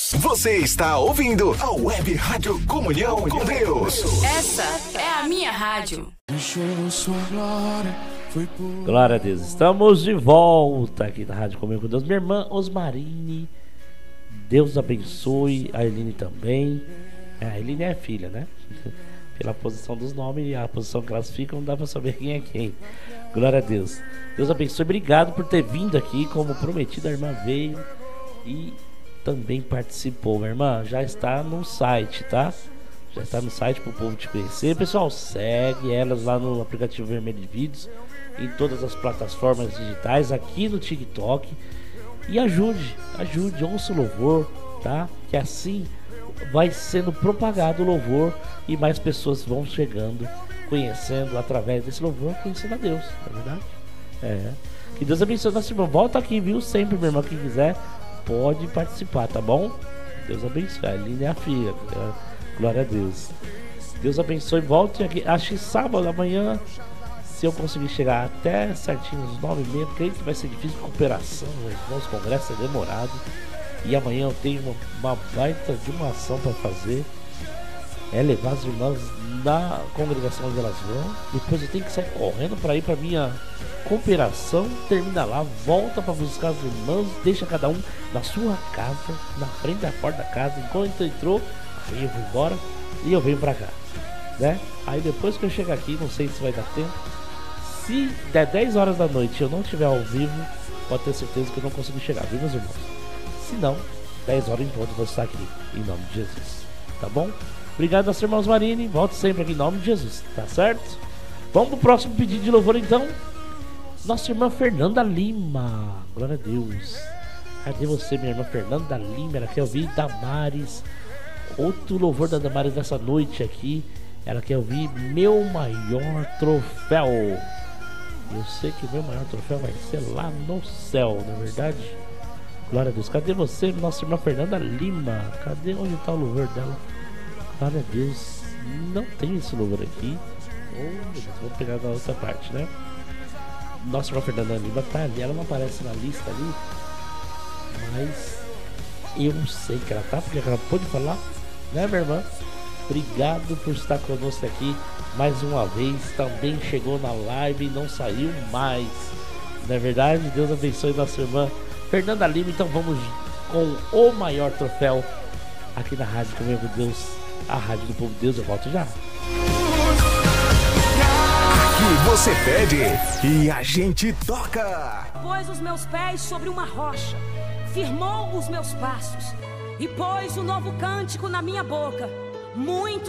Você está ouvindo a Web Rádio Comunhão com Deus. Essa é a minha rádio. Glória a Deus. Estamos de volta aqui na Rádio Comunhão com Deus. Minha irmã Osmarine, Deus abençoe. A Eline também. A Eline é filha, né? Pela posição dos nomes e a posição que elas ficam, não dá pra saber quem é quem. Glória a Deus. Deus abençoe. Obrigado por ter vindo aqui. Como prometido, a irmã veio e também participou. Minha irmã, já está no site, tá? Já está no site para o povo te conhecer. Pessoal, segue elas lá no aplicativo Vermelho de Vídeos, em todas as plataformas digitais, aqui no TikTok. E ajude, ouça o louvor, tá? Que assim vai sendo propagado o louvor e mais pessoas vão chegando, conhecendo através desse louvor, conhecendo a Deus, não é verdade? Que Deus abençoe nosso irmão. Volta aqui, viu? Sempre, meu irmão, quem quiser pode participar, tá bom? Deus abençoe. A Aline é a filha. Glória a Deus. Deus abençoe. Volte aqui. Acho que sábado amanhã, se eu conseguir chegar até certinho uns 9h30, porque vai ser difícil de recuperação. Os congressos é demorado. E amanhã eu tenho uma baita de uma ação para fazer. É levar as irmãs na congregação onde elas vão. Depois eu tenho que sair correndo para ir para minha cooperação. Termina lá, volta para buscar as irmãs, deixa cada um na sua casa, na frente da porta da casa. Enquanto entrou, aí eu vou embora e eu venho para cá, né? Aí depois que eu chegar aqui, não sei se vai dar tempo. Se der 10 horas da noite e eu não estiver ao vivo, pode ter certeza que eu não consigo chegar, viu, meus irmãos? Se não, 10 horas em ponto eu vou estar aqui, em nome de Jesus, tá bom? Obrigado, nosso irmão Osmarine. Volte sempre aqui em nome de Jesus, tá certo? Vamos pro próximo pedido de louvor então. Nossa irmã Fernanda Lima. Glória a Deus. Cadê você, minha irmã Fernanda Lima? Ela quer ouvir Damares. Outro louvor da Damares nessa noite aqui. Ela quer ouvir Meu Maior Troféu. Eu sei que o meu maior troféu vai ser lá no céu, não é verdade? Glória a Deus. Cadê você, nossa irmã Fernanda Lima? Cadê onde está o louvor dela? Glória a Deus. Não tem esse louvor aqui. Vamos pegar da outra parte, né? Nossa irmã Fernanda Lima tá ali. Ela não aparece na lista ali, mas eu sei que ela tá, porque ela pôde falar, né, minha irmã? Obrigado por estar conosco aqui mais uma vez. Também chegou na live e não saiu mais, não é verdade? Deus abençoe nossa irmã Fernanda Lima. Então vamos com o maior troféu aqui na Rádio Comunhão com Deus, a Rádio do Povo de Deus. Eu volto já. Aqui você pede e a gente toca. Pôs os meus pés sobre uma rocha, firmou os meus passos e pôs um novo cântico na minha boca. Muito